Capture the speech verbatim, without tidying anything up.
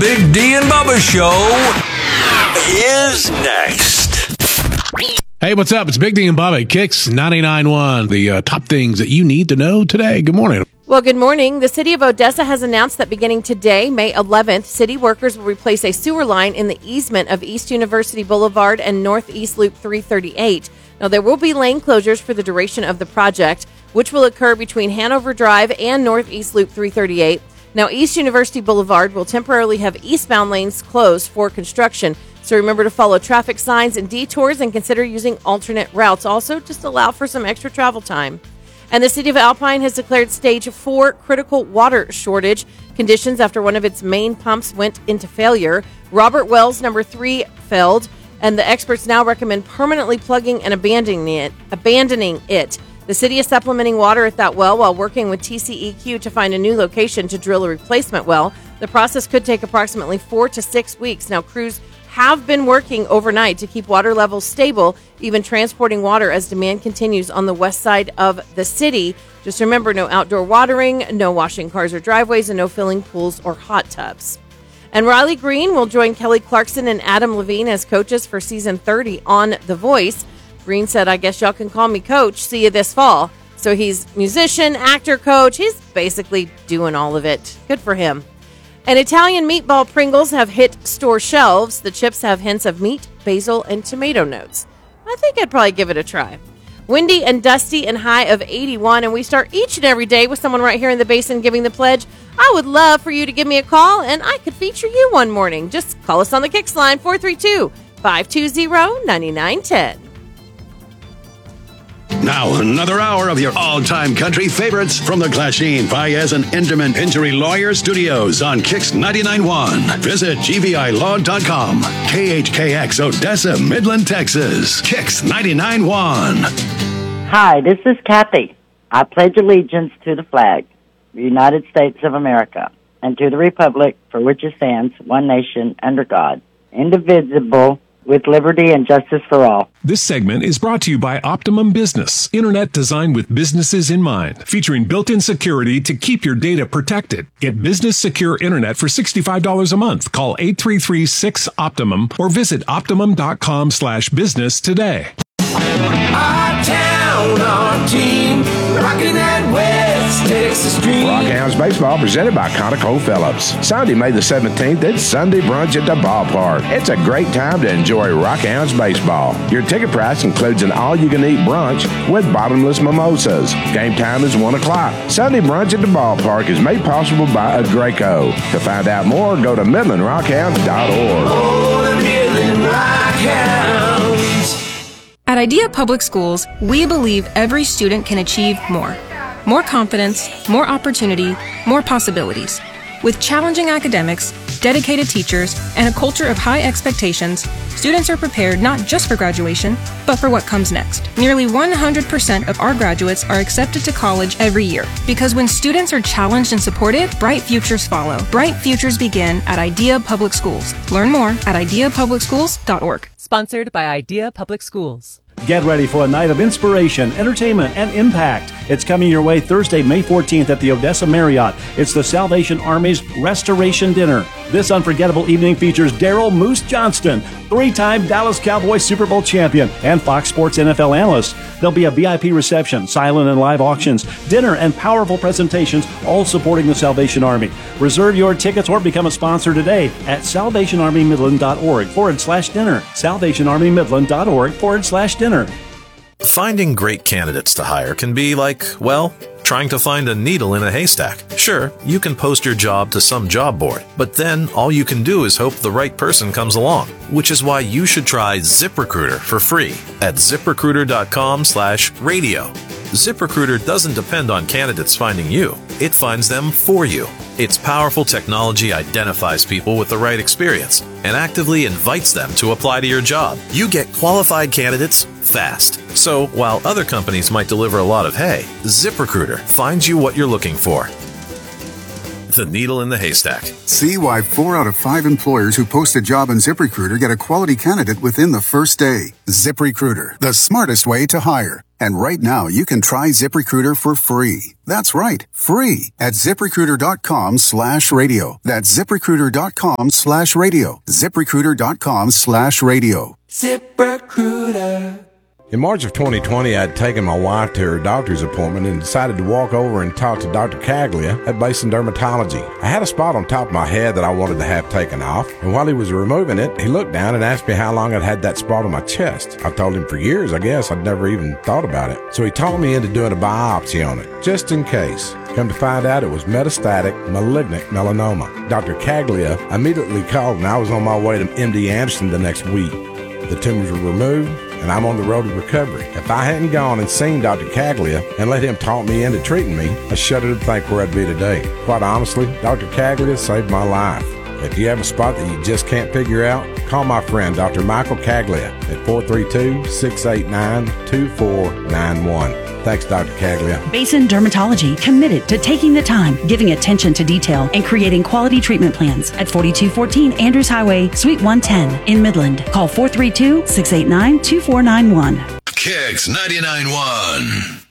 Big D and Bubba Show is next. Hey, what's up? It's Big D and Bubba, Kicks ninety-nine point one. The uh, top things that you need to know today. Good morning. Well, good morning. The city of Odessa has announced that beginning today, May eleventh, city workers will replace a sewer line in the easement of East University Boulevard and Northeast Loop three thirty-eight. Now, there will be lane closures for the duration of the project, which will occur between Hanover Drive and Northeast Loop three thirty-eight. Now, East University Boulevard will temporarily have eastbound lanes closed for construction. So remember to follow traffic signs and detours and consider using alternate routes. Also, just allow for some extra travel time. And the city of Alpine has declared stage four critical water shortage conditions after one of its main pumps went into failure. Robert Wells number three failed, and the experts now recommend permanently plugging and abandoning it. Abandoning it. The city is supplementing water at that well while working with T C E Q to find a new location to drill a replacement well. The process could take approximately four to six weeks. Now, crews have been working overnight to keep water levels stable, even transporting water as demand continues on the west side of the city. Just remember, no outdoor watering, no washing cars or driveways, and no filling pools or hot tubs. And Riley Green will join Kelly Clarkson and Adam Levine as coaches for season thirty on The Voice. Green said, I guess y'all can call me coach. See you this fall. So he's musician, actor, coach. He's basically doing all of it. Good for him. And Italian meatball Pringles have hit store shelves. The chips have hints of meat, basil, and tomato notes. I think I'd probably give it a try. Windy and dusty and high of eighty-one, and we start each and every day with someone right here in the basin giving the pledge. I would love for you to give me a call, and I could feature you one morning. Just call us on the Kicks line, four three two, five two zero, nine nine one zero. Now, another hour of your all-time country favorites from the Glasheen, Paez, and Enderman Injury Lawyer Studios on Kicks ninety-nine point one. Visit G V I law dot com. K H K X, Odessa, Midland, Texas. Kicks ninety-nine point one. Hi, this is Kathy. I pledge allegiance to the flag, the United States of America, and to the republic for which it stands, one nation, under God, indivisible, with liberty and justice for all. This segment is brought to you by Optimum Business, internet designed with businesses in mind, featuring built-in security to keep your data protected. Get business secure internet for sixty-five dollars a month. Call eight three three, six, OPTIMUM or visit optimum.com slash business today. Our town, our team, rocking that West Texas dream. Rockhounds Baseball presented by Conoco Phillips. Sunday, May the seventeenth, it's Sunday brunch at the ballpark. It's a great time to enjoy Rockhounds Baseball. Your ticket price includes an all-you-can-eat brunch with bottomless mimosas. Game time is one o'clock. Sunday brunch at the ballpark is made possible by Agraco. To find out more, go to midland rockhounds dot org. Oh, the Midland Rockhounds. At Idea Public Schools, we believe every student can achieve more. More confidence, more opportunity, more possibilities. With challenging academics, dedicated teachers, and a culture of high expectations, students are prepared not just for graduation, but for what comes next. Nearly one hundred percent of our graduates are accepted to college every year. Because when students are challenged and supported, bright futures follow. Bright futures begin at Idea Public Schools. Learn more at idea public schools dot org. Sponsored by Idea Public Schools. Get ready for a night of inspiration, entertainment, and impact. It's coming your way Thursday, May fourteenth at the Odessa Marriott. It's the Salvation Army's Restoration Dinner. This unforgettable evening features Daryl Moose Johnston, three-time Dallas Cowboys Super Bowl champion and Fox Sports N F L analyst. There'll be a V I P reception, silent and live auctions, dinner, and powerful presentations, all supporting the Salvation Army. Reserve your tickets or become a sponsor today at salvationarmymidland.org forward slash dinner. salvationarmymidland.org forward slash dinner. Finding great candidates to hire can be like, well, trying to find a needle in a haystack. Sure, you can post your job to some job board, but then all you can do is hope the right person comes along, which is why you should try ZipRecruiter for free at ziprecruiter.com slash radio. ZipRecruiter doesn't depend on candidates finding you. It finds them for you. Its powerful technology identifies people with the right experience and actively invites them to apply to your job. You get qualified candidates fast. So while other companies might deliver a lot of hay, ZipRecruiter finds you what you're looking for. The needle in the haystack. See why four out of five employers who post a job on ZipRecruiter get a quality candidate within the first day. ZipRecruiter, the smartest way to hire. And right now, you can try ZipRecruiter for free. That's right, free at ZipRecruiter.com slash radio. That's ZipRecruiter.com slash radio. ZipRecruiter.com slash radio. ZipRecruiter. In March of twenty twenty, I'd taken my wife to her doctor's appointment and decided to walk over and talk to Doctor Caglia at Basin Dermatology. I had a spot on top of my head that I wanted to have taken off, and while he was removing it, he looked down and asked me how long I'd had that spot on my chest. I told him for years, I guess. I'd never even thought about it. So he talked me into doing a biopsy on it, just in case. Come to find out, it was metastatic malignant melanoma. Doctor Caglia immediately called, and I was on my way to M D Anderson the next week. The tumors were removed, and I'm on the road to recovery. If I hadn't gone and seen Doctor Caglia and let him talk me into treating me, I shudder to think where I'd be today. Quite honestly, Doctor Caglia saved my life. If you have a spot that you just can't figure out, call my friend Doctor Michael Caglia at four three two, six eight nine, two four nine one. Thanks, Doctor Caglia. Basin Dermatology, committed to taking the time, giving attention to detail, and creating quality treatment plans at forty-two fourteen Andrews Highway, Suite one ten in Midland. Call four three two, six eight nine, two four nine one. Kicks ninety-nine point one.